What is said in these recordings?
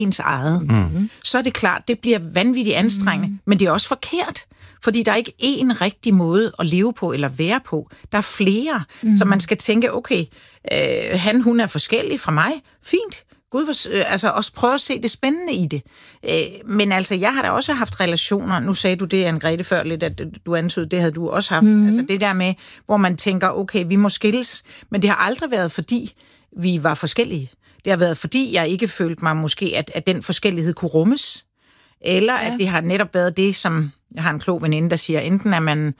ens eget, så er det klart, det bliver vanvittigt anstrengende, men det er også forkert. Fordi der er ikke én rigtig måde at leve på eller være på. Der er flere, så man skal tænke, okay, hun er forskellig fra mig. Fint. Gud, altså også prøve at se det spændende i det. Men altså, jeg har da også haft relationer. Nu sagde du det, Anne-Grethe, før lidt, at du antydede, det havde du også haft. Altså det der med, hvor man tænker, okay, vi må skilles. Men det har aldrig været, fordi vi var forskellige. Det har været, fordi jeg ikke følte mig måske, at den forskellighed kunne rummes. Eller at det har netop været det, som... Jeg har en klog veninde, der siger, enten er man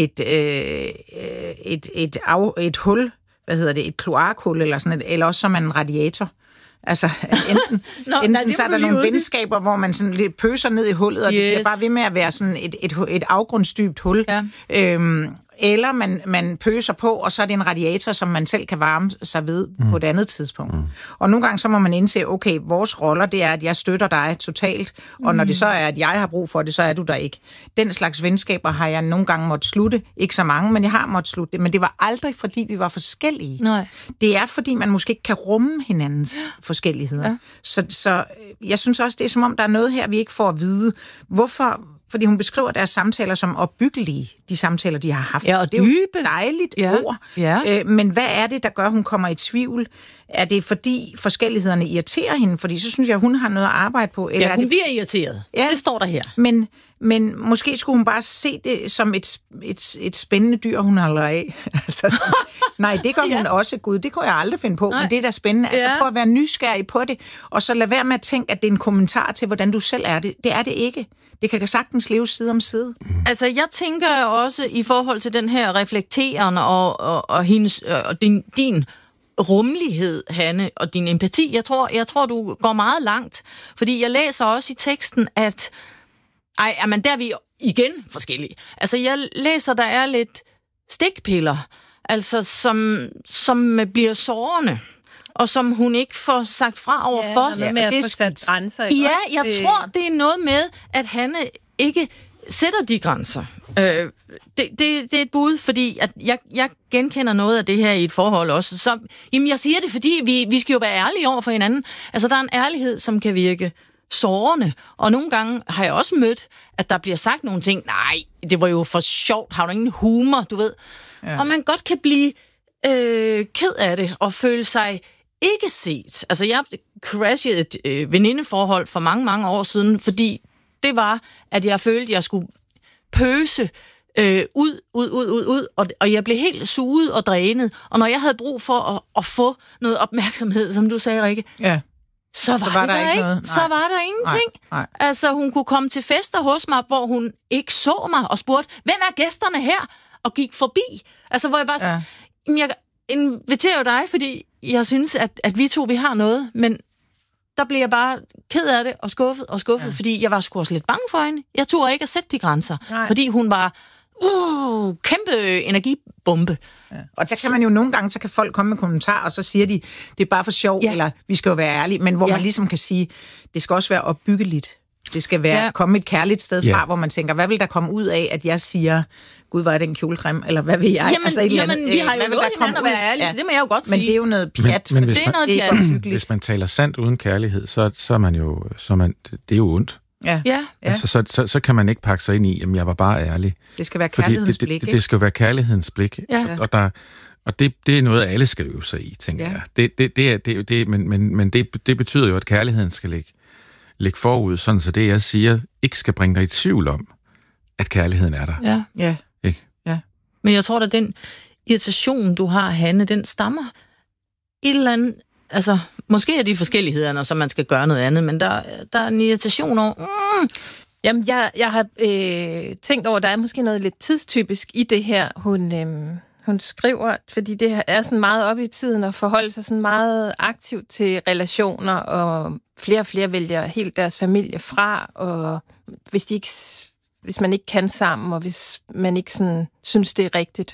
et hul, et kloakhul, eller sådan et, eller også så er man en radiator. Altså, enten så er der nogle venskaber, hvor man sådan lidt pøser ned i hullet, og det bliver bare ved med at være sådan et afgrundsdybt hul. Ja. Eller man pøser på, og så er det en radiator, som man selv kan varme sig ved på et andet tidspunkt. Og nogle gange så må man indse, okay, vores roller, det er, at jeg støtter dig totalt, og når det så er, at jeg har brug for det, så er du der ikke. Den slags venskaber har jeg nogle gange måttet slutte. Ikke så mange, men jeg har måttet slutte det. Men det var aldrig, fordi vi var forskellige. Nej. Det er, fordi man måske ikke kan rumme hinandens forskelligheder. Ja. Så jeg synes også, det er som om, der er noget her, vi ikke får at vide. Hvorfor? Fordi hun beskriver deres samtaler som opbyggelige, de samtaler, de har haft. Ja, og det er jo et dejligt ord. Ja. Men hvad er det, der gør, at hun kommer i tvivl? Er det, fordi forskellighederne irriterer hende? Fordi så synes jeg, hun har noget at arbejde på. Eller hun bliver irriteret. Ja, det står der her. Men måske skulle hun bare se det som et spændende dyr, hun holder af. Altså, nej, det gør hun også. Gud, det kunne jeg aldrig finde på. Nej. Men det er da spændende. Altså prøv at være nysgerrig på det. Og så lad være med at tænke, at det er en kommentar til, hvordan du selv er det. Det er det ikke. Det kan sagtens leve side om side. Altså, jeg tænker også i forhold til den her reflekteren og hendes, og din rummelighed, Hanne, og din empati. Jeg tror, du går meget langt. Fordi jeg læser også i teksten, at men der er vi igen forskellige. Altså, jeg læser, der er lidt stikpiller, altså, som bliver sårende, og som hun ikke får sagt fra overfor. Ja, med at få sat grænser. Ja, jeg tror, det er noget med, at Hanne ikke sætter de grænser. Det er et bud, fordi at jeg genkender noget af det her i et forhold også. Så, jeg siger det, fordi vi skal jo være ærlige over for hinanden. Altså, der er en ærlighed, som kan virke sårende. Og nogle gange har jeg også mødt, at der bliver sagt nogle ting. Nej, det var jo for sjovt. Har du ingen humor, du ved? Ja. Og man godt kan blive ked af det og føle sig ikke set. Altså, jeg crashede et venindeforhold for mange, mange år siden, fordi det var, at jeg følte, at jeg skulle pøse ud, og jeg blev helt suget og drænet. Og når jeg havde brug for at få noget opmærksomhed, som du sagde, Rikke, så var der ikke noget. Så var der ingenting. Nej. Altså, hun kunne komme til fester hos mig, hvor hun ikke så mig og spurgte, hvem er gæsterne her? Og gik forbi. Altså, hvor jeg bare sådan, jeg inviterer jo dig, fordi jeg synes, at vi to, vi har noget, men der blev jeg bare ked af det og skuffet, fordi jeg var sgu også lidt bange for hende. Jeg turde ikke at sætte de grænser, fordi hun var kæmpe energibombe. Ja. Og der kan man jo nogle gange, så kan folk komme med kommentarer, og så siger de, det er bare for sjov, eller vi skal jo være ærlige, men hvor man ligesom kan sige, det skal også være opbyggeligt. Det skal være komme et kærligt sted fra, hvor man tænker, hvad vil der komme ud af, at jeg siger, Gud, var det en kjolekrem, eller hvad vil jeg? Jamen, vi har jo lovet hinanden at være ærlige, så det må jeg jo godt sige. Men det er jo noget pjat. Men hvis man taler sandt uden kærlighed, så er man jo, det er jo ondt. Ja. Altså, så kan man ikke pakke sig ind i, jamen jeg var bare ærlig. Det skal være kærlighedens blik, det skal være kærlighedens blik. Ja. Og det er noget, alle skal øve sig i, tænker jeg. Men det betyder jo, at kærligheden skal ligge forud, sådan så det, jeg siger, ikke skal bringe dig i tvivl om, at kærligheden er der. Ja. Ikke? Ja. Men jeg tror, at den irritation, du har, Hanne, den stammer et eller andet. Altså, måske er de forskellighederne, så man skal gøre noget andet, men der er en irritation over... Jamen, jeg har tænkt over, at der er måske noget lidt tidstypisk i det her, hun skriver, fordi det er sådan meget op i tiden at forholde sig sådan meget aktivt til relationer, og flere vælger helt deres familie fra, og hvis man ikke kan sammen, og hvis man ikke sådan synes, det er rigtigt.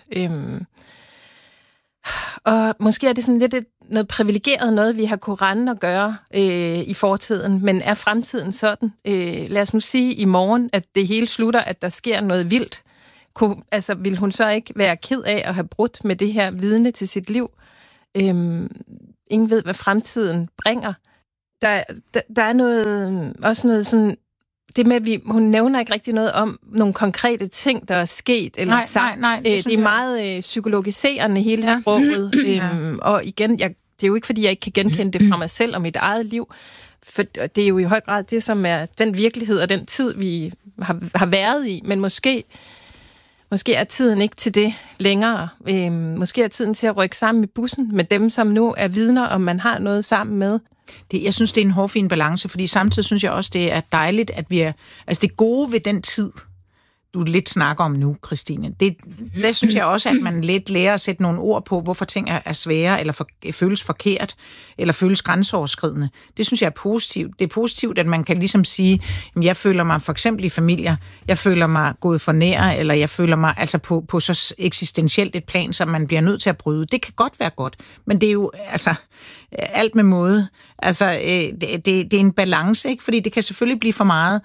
Og måske er det sådan lidt noget privilegeret noget, vi har kunne rende og gøre i fortiden, men er fremtiden sådan? Lad os nu sige i morgen, at det hele slutter, at der sker noget vildt. Vil hun så ikke være ked af at have brudt med det her vidne til sit liv? Ingen ved, hvad fremtiden bringer. der er noget, også noget sådan, det med, at hun nævner ikke rigtig noget om nogle konkrete ting, der er sket eller sagt. Nej, det er meget psykologiserende, hele sproget. Og igen, det er jo ikke, fordi jeg ikke kan genkende det fra mig selv og mit eget liv, for det er jo i høj grad det, som er den virkelighed og den tid, vi har været i, men måske er tiden ikke til det længere. Måske er tiden til at rykke sammen i bussen med dem, som nu er vidner, om man har noget sammen med. Jeg synes, det er en hårfin balance, fordi samtidig synes jeg også, det er dejligt, at vi er... Altså det gode ved den tid, du lidt snakker om nu, Christine, det synes jeg også, at man lidt lærer at sætte nogle ord på, hvorfor ting er svære, eller føles forkert, eller føles grænseoverskridende. Det synes jeg er positivt. Det er positivt, at man kan ligesom sige, jeg føler mig for eksempel i familier, jeg føler mig gået for nær, eller jeg føler mig altså på så eksistentielt et plan, som man bliver nødt til at bryde. Det kan godt være godt, men det er jo altså alt med måde. Altså, det er en balance, ikke? Fordi det kan selvfølgelig blive for meget,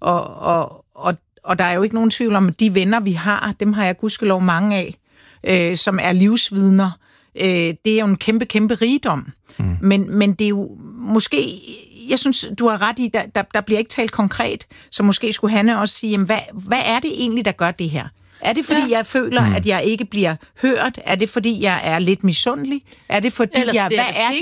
og der er jo ikke nogen tvivl om, at de venner, vi har, dem har jeg gudskelov mange af, som er livsvidner. Det er jo en kæmpe, kæmpe rigdom. Men det er jo måske... Jeg synes, du har ret i, der bliver ikke talt konkret, så måske skulle Hanne også sige, jamen, hvad er det egentlig, der gør det her? Er det, fordi jeg føler, at jeg ikke bliver hørt? Er det, fordi jeg er lidt misundelig? Er det, fordi hvad er det,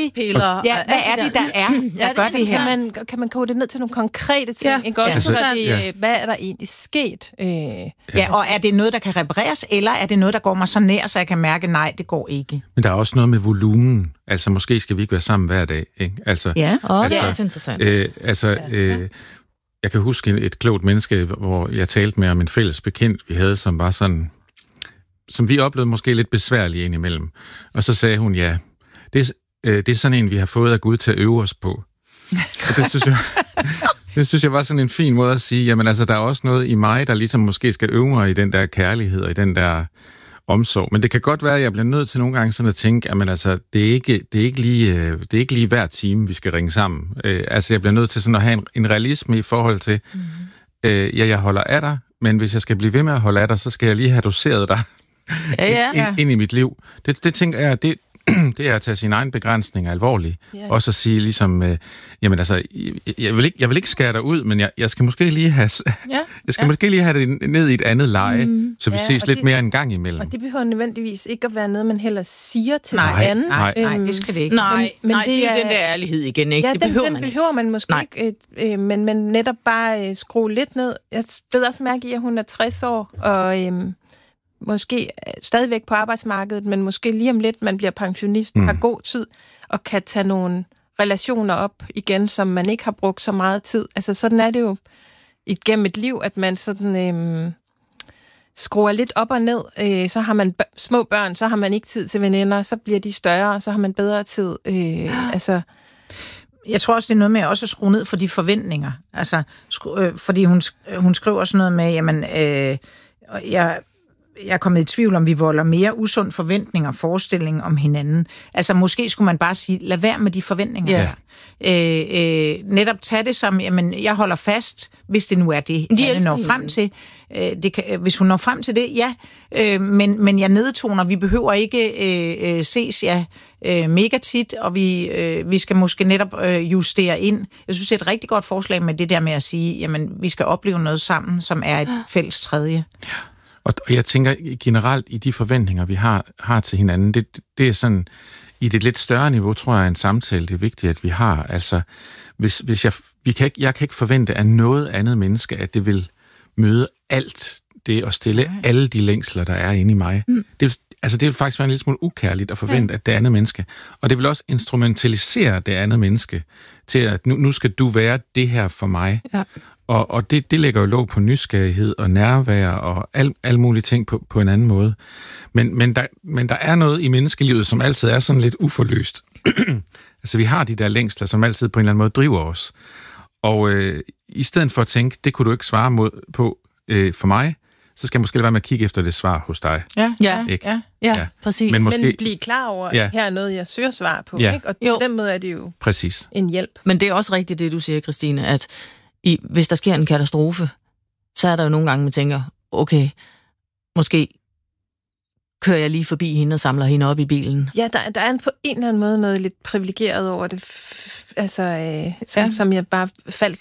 der gør det her? Kan man kode det ned til nogle konkrete ting? Ikke? Hvad er der egentlig sket? Og er det noget, der kan repareres, eller er det noget, der går mig så nær, så jeg kan mærke, nej, det går ikke? Men der er også noget med volumen. Altså, måske skal vi ikke være sammen hver dag, ikke? Altså, det er også interessant. Jeg kan huske et klogt menneske, hvor jeg talte med om en fælles bekendt, vi havde, som var sådan, som vi oplevede måske lidt besværligt indimellem. Og så sagde hun, det er sådan en, vi har fået af Gud til at øve os på. Og det synes jeg var sådan en fin måde at sige, jamen altså, der er også noget i mig, der ligesom måske skal øve mig i den der kærlighed og i den der omsorg. Men det kan godt være, at jeg bliver nødt til nogle gange sådan at tænke, at altså, det er ikke lige hver time, vi skal ringe sammen. Altså, jeg bliver nødt til sådan at have en realisme i forhold til, jeg holder af dig, men hvis jeg skal blive ved med at holde af dig, så skal jeg lige have doseret dig ind i mit liv. Det tænker jeg, det er at tage sine egne begrænsninger alvorligt. Også at sige ligesom, jamen altså, jeg vil ikke skære dig ud, men jeg skal måske lige have, måske lige have det ned i et andet leje, så vi ses lidt mere en gang imellem. Og det behøver nødvendigvis ikke at være noget, man heller siger til den anden. Nej, det skal det ikke. Men det er jo den der ærlighed igen, ikke? Ja, det behøver man ikke. Behøver man måske ikke, men netop bare skrue lidt ned. Jeg ved også mærke i, at hun er 60 år, og måske stadigvæk på arbejdsmarkedet, men måske lige om lidt, man bliver pensionist, har god tid, og kan tage nogle relationer op igen, som man ikke har brugt så meget tid. Altså sådan er det jo igennem et liv, at man sådan skruer lidt op og ned. Så har man små børn, så har man ikke tid til veninder, så bliver de større, så har man bedre tid. Jeg tror også, det er noget med også at skrue ned for de forventninger. Altså, fordi hun skriver sådan noget med, jamen, jeg er kommet i tvivl om, vi volder mere usund forventninger og forestilling om hinanden. Altså, måske skulle man bare sige, lad være med de forventninger der. Netop tage det som, jamen, jeg holder fast, hvis det nu er det, Anne når frem til. Hvis hun når frem til det, men jeg nedtoner, vi behøver ikke ses mega tit, og vi skal måske netop justere ind. Jeg synes, det er et rigtig godt forslag med det der med at sige, jamen, vi skal opleve noget sammen, som er et fælles tredje. Og jeg tænker generelt i de forventninger, vi har til hinanden, det er sådan, i det lidt større niveau, tror jeg, en samtale, det er vigtigt, at vi har. Altså, jeg kan ikke forvente af noget andet menneske, at det vil møde alt det og stille alle de længsler, der er inde i mig. Det vil faktisk være en lille smule ukærligt at forvente, at det andet menneske. Og det vil også instrumentalisere det andet menneske til, at nu skal du være det her for mig. Ja. Og det lægger jo låg på nysgerrighed og nærvær og alle mulige ting på en anden måde. Men der er noget i menneskelivet, som altid er sådan lidt uforløst. Altså vi har de der længsler, som altid på en eller anden måde driver os. Og i stedet for at tænke, det kunne du ikke svare på for mig, så skal jeg måske lade være med at kigge efter det svar hos dig. Ja, præcis. Men blive klar over, her er noget, jeg søger svar på. Ikke? Og på den måde er det jo en hjælp. Men det er også rigtigt, det du siger, Christine, at hvis der sker en katastrofe, så er der jo nogle gange, man tænker, okay, måske kører jeg lige forbi hende og samler hende op i bilen. Ja, der er på en eller anden måde noget lidt privilegeret over det, som jeg bare faldt